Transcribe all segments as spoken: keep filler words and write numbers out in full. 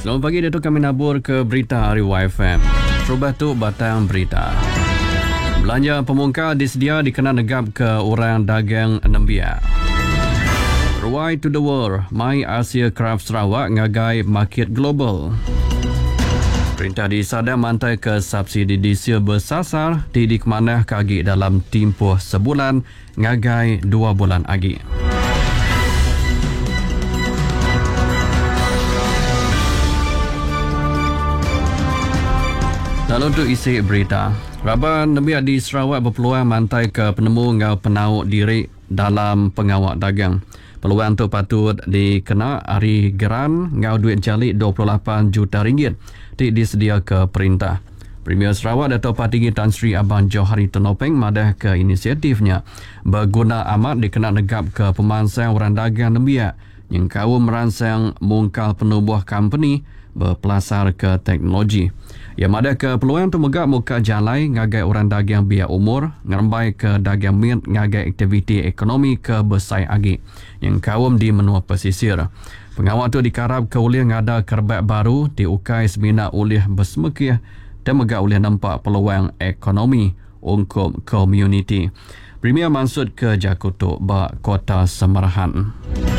Selamat pagi, Datuk. Kami nabur ke berita Ariwa F M. Terubah tu batang berita. Belanja pemungkal disedia dikena negap ke orang dagang Nembia. Ruai to the world, My Asia Craft Sarawak ngagai market global. Perintah di Sadar mantai ke subsidi diesel bersasar di dikemanah kagi dalam tempoh sebulan ngagai dua bulan lagi. Lalu untuk isi berita, Raban Nembia di Sarawak berpeluang mantai ke penemu ngau penau diri dalam pengawak dagang. Peluang tu patut dikena hari geran ngau duit jalik dua puluh lapan juta ringgit di disedia ke perintah. Premier Sarawak Dato' Patinggi Tan Sri Abang Johari Tenopeng madah ke inisiatifnya berguna amat dikena negap ke pemansang orang dagang Nembia yang kau merangsang mungkal penubuh company berpelasar ke teknologi. Yang ada ke peluang tu megak muka jalai ngagai orang dagang biar umur, ngerembai ke dagang mint ngagai aktiviti ekonomi ke besai agi yang kaum di menua pesisir. Pengawal tu dikarap ke ulih ngada kerbat baru diukai semina ulih bersemekih dan megak ulih nampak peluang ekonomi untuk komuniti. Premier maksud ke Jakutuk bak Kota Semarahan.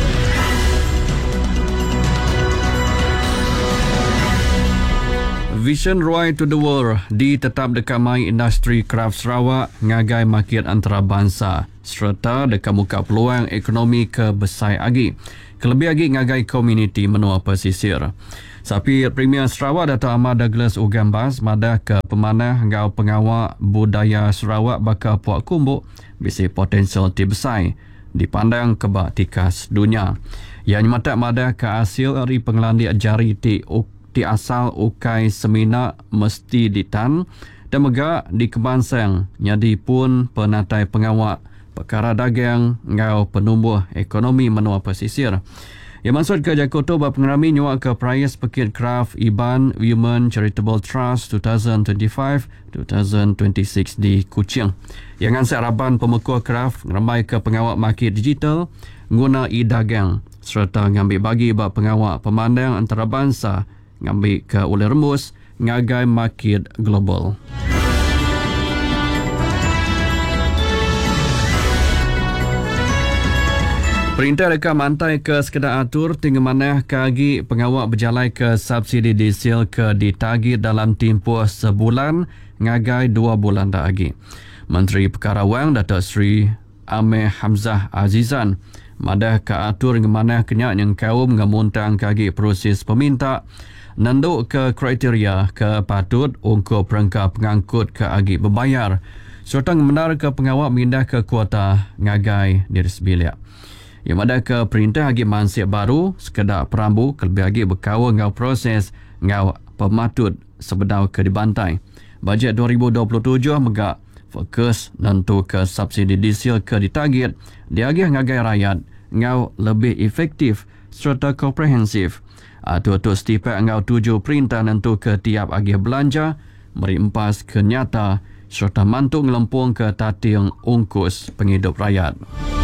Vision Ruai to the World ditetap dekat mai industri kraft Sarawak ngagai market antarabangsa serta dekat muka peluang ekonomi ke besai agi. Kelebih lagi ngagai komuniti menua pesisir. Sapi Premier Sarawak Dato' Ahmad Douglas Ugambas madah ke pemanah ngau pengawal budaya Sarawak bakal puak kumbuk bisi potensial ti besai dipandang kebak tikas dunia. Yang nyematak madah ke hasil dari pengelandiak jari ti di asal ukai semina mesti ditan dan megak di kebansang nyadi pun penatai pengawak perkara dagang ngau penumbuh ekonomi menua pesisir. Yang maksud ke Jakarta berpengerami nyuak ke Prize Pekit Craft Iban Women Charitable Trust dua ribu dua puluh lima dua ribu dua puluh enam di Kuching. Yang ansar raban pemekuh craft ngeramai ke pengawak market digital guna e-dagang serta ngambil bagi bak pengawak pemandang antarabangsa ngambil ke oleh remus ngagai market global. Perintah dekat mantai ke sekedar atur tinggal manah kagi pengawak berjalai ke subsidi diesel ke ditagih dalam tempoh sebulan ngagai dua bulan dah lagi. Menteri Perkara Wang Datuk Seri Amir Hamzah Azizan madah ke atur ngemanah kenyak yang kaum ngamuntang kagi proses peminta nanduk ke kriteria ke patut untuk perangkap pengangkut ke agi berbayar serta menar ke pengawak mindah ke kuota ngagai diri sebilik. Yang ada ke perintah agi mansip baru sekedar perambu kelebih agi berkawa ngau proses ngau pematut sebedau ke dibantai. Bajet dua ribu dua puluh tujuh megak fokus nentu ke subsidi diesel ke ditarget diagih ngagai rakyat ngau lebih efektif serta komprehensif. Atur-atur setiap ngau tujuh perintah nentu ke tiap agih belanja merimpas ke nyata serta mantuk ngelempung ke tating ungkus penghidup rakyat.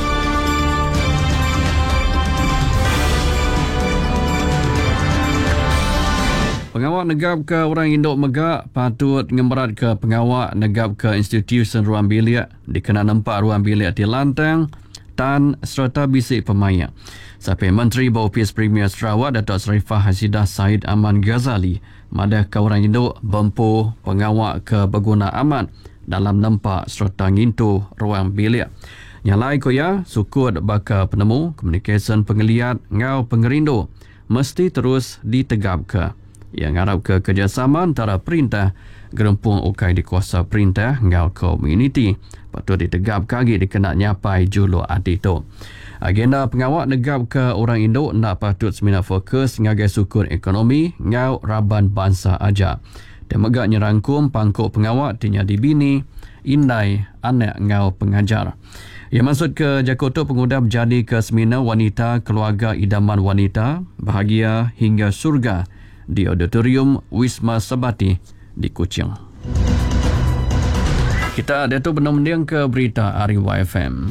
Pengawak negap ke orang induk megak patut ngemberat ke pengawak negap ke institusi ruang bilik dikena nampak ruang bilik di lantang tan serta bisik pemaya. Sampai Menteri Baupis Premier Sarawak Datuk Sarifah Hasidah Said Aman Ghazali madah ke orang induk bempu pengawak ke berguna amat dalam nampak serta ngintu ruang bilik. Nyalai koya sukut bakal penemu komunikasi pengeliat ngau pengerindu mesti terus ditegap ke. Yang harap ke kerjasama antara perintah gerempung ukai di kuasa perintah ngau komuniti patut ditegap kagi dikena nyapai julu adi tu. Agenda pengawak negap ke orang induk nak patut semina fokus ngagai sukun ekonomi ngau raban bangsa aja. Dan megak nyerangkum pangkuk pengawak tinya dibini indai anak ngau pengajar. Ia maksud ke Jakarta pengudap jadi ke semina wanita keluarga idaman wanita bahagia hingga surga di auditorium Wisma Sabati di Kuching. Kita ada tu benar-benar ke berita Ariwa F M.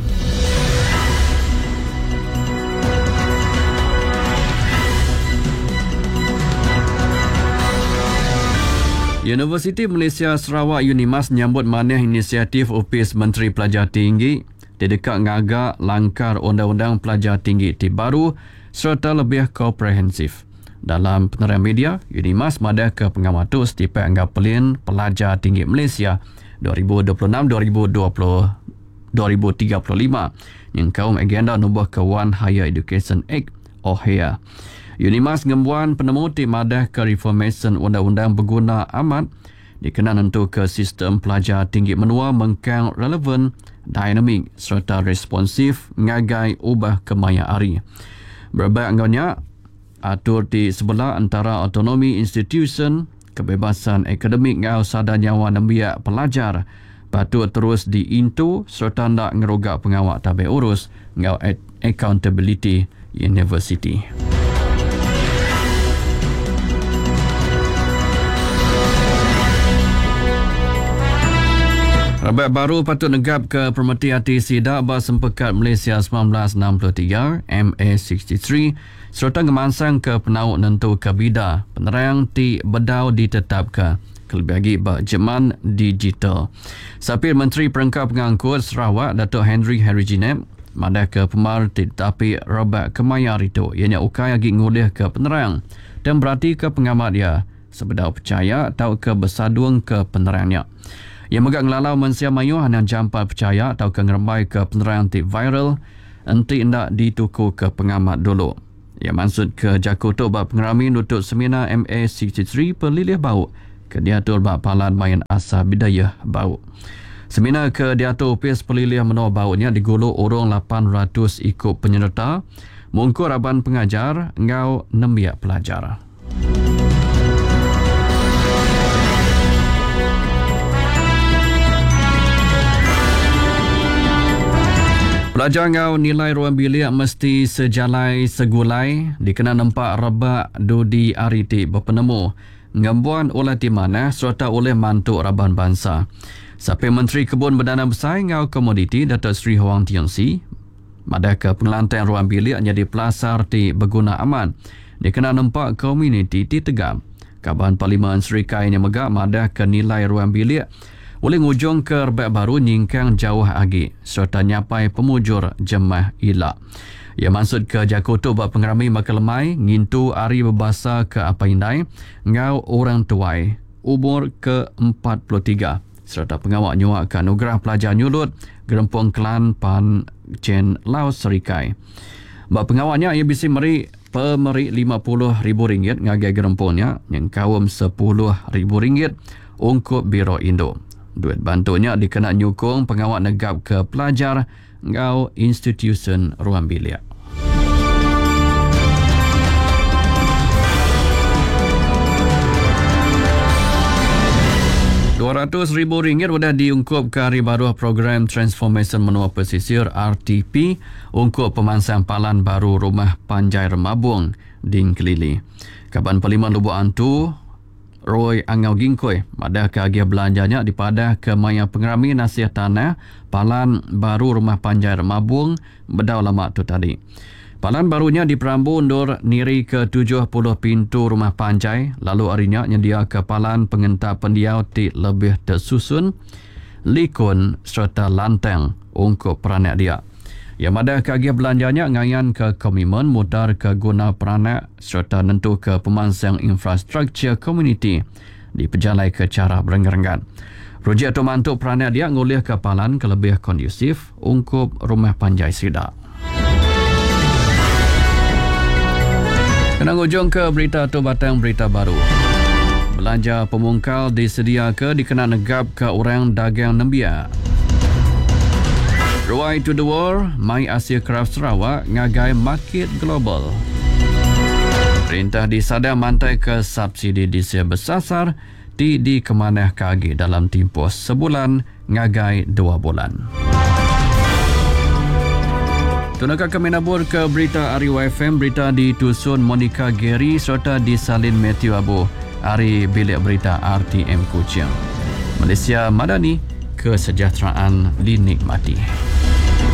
Universiti Malaysia Sarawak UNIMAS menyambut manis inisiatif Opis Menteri Pelajar Tinggi didekat ngagak langkar Undang-Undang Pelajar Tinggi terbaru serta lebih komprehensif. Dalam penerangan media, UNIMAS madah ke pengamatu setiap anggap pelin Pelajar Tinggi Malaysia dua ribu dua puluh enam dua ribu tiga puluh lima yang kaum agenda nubah ke One Higher Education Act O H I A. UNIMAS ngembuan penemu tim madah ke reformation undang-undang berguna amat dikenal tentu ke sistem pelajar tinggi menua mengkang relevan, dinamik serta responsif ngagai ubah kemaya ari. Berbagai anggotnya atur di sebelah antara autonomi institution, kebebasan akademik ngau sadar nyawa nembiak pelajar patut terus diintu serta nak ngerogak pengawak tabik urus ngau accountability university. Rabat baru patut negap ke Permeti Hati Sidak Bas Sempekat Malaysia sembilan belas enam puluh tiga M A enam puluh tiga serta ngemansang ke penauk nentu ke bida penerang ti bedau ditetapkan kelebih lagi bak jeman digital. Sapir Menteri Perangkap Pengangkut Sarawak Datuk Henry Harry Jinep madah ke pemar tetapi rabat kemayar itu ianya ukai lagi ngulih ke penerang dan berarti ke pengamat dia sebedau percaya atau ke bersaduang ke penerangnya. Yang megak ngelalau mensia mayu hanya jampat percaya atau ke ngerembai ke penerang tip viral enti nak dituku ke pengamat dulu. Yang maksud ke Jakarta bak pengerami nutut seminar M A enam puluh tiga pelilih bau ke diatur bak palan main asal bidayah bau. Seminar ke diatur upis pelilih menua baunya digulung urung lapan ratus ikut penyerta mungkur aban pengajar ngau nembiak pelajar. Pelajar ngau nilai ruang bilik mesti sejalai segulai dikena nampak rebak dudi ariti berpenemu ngembuan oleh timana serta oleh mantuk Raban Bangsa. Sampai Menteri Kebun Berdana Besar ngau komoditi Datuk Seri Huang Tiongsi madah ke pengelantan ruang bilik jadi pelasar ti berguna aman dikena nampak komuniti ti tegam. Kaban Parlimen Serikai yang megak madah ke nilai ruang bilik oleh ngujung ke rebak baru nyingkang jauh lagi serta nyapai pemujur jemah ilak. Ia maksud ke Jakarta buat pengerami maka lemai ngintu ari berbasa ke apa indai ngau orang tuai umur ke empat puluh tiga serta pengawak nyuak ke anugerah pelajar nyulut Gerempong Kelan Pan Chen Laos Serikai. Buat pengawaknya ia bisi meri pemeri lima puluh ribu ringgit ngagai gerempongnya yang kawum sepuluh ribu ringgit ungkup Biro Indo. Duit bantunya dikena nyukung pengawak negap ke pelajar ngau institution ruang bilik. dua ratus ribu ringgit sudah diungkup ke hari baru program Transformation Menua Pesisir R T P ungkup pemansang palan baru rumah Panjai Remabung di Kelili. Kaban Parlimen Lubuk Antu Roy Angau Gingkoi madah ke agia belanjanya dipadah ke maya pengerami nasihat tanah palan baru rumah Panjai Remabung bedau lama tu tadi. Palan barunya diperambu undur niri ke tujuh puluh pintu rumah Panjai lalu harinya nyedia ke palan pengentap pendiau ti lebih tersusun likun serta lantang ungkup peranak dia. Yang madah ke agia belanjanya ngayan ke komitmen mutar ke guna peranak serta nentu ke pemansang infrastruktur komuniti diperjalai ke cara berenggan-enggan. Projek tu mantuk peranak dia ngulih ke palan ke lebih kondusif ungkup rumah Panjai Sidak. Kena ujung ke berita tu batang berita baru. Belanja pemungkal disedia ke dikena negap ke orang dagang nembia. Ruai to the World, My Asia Craft Sarawak ngagai market global. Perintah disadar mantai ke subsidi diesel bersasar di di kemanah kagi dalam tempoh sebulan ngagai dua bulan. Tunaka kami nabur ke berita Ari Y F M, berita ditusun Monica Gary serta disalin Matthew Abu Ari bilik berita R T M Kuching. Malaysia Madani, kesejahteraan dinikmati.